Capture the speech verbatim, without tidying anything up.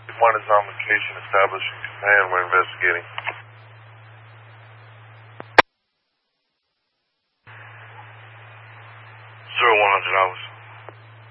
One is on location, establishing command. We're investigating. Zero one hundred hours.